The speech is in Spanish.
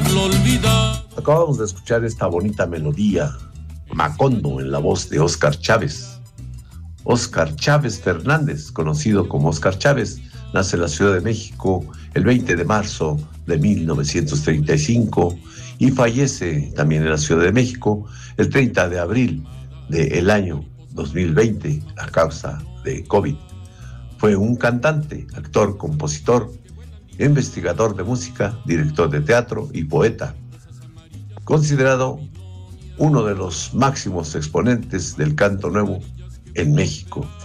pueblo olvidado. Acabamos de escuchar esta bonita melodía, Macondo, en la voz de Óscar Chávez. Óscar Chávez Fernández, conocido como Óscar Chávez, nace en la Ciudad de México el 20 de marzo de 1935 y fallece también en la Ciudad de México el 30 de abril del año 2020 a causa de COVID. Fue un cantante, actor, compositor, investigador de música, director de teatro y poeta, considerado uno de los máximos exponentes del canto nuevo en México.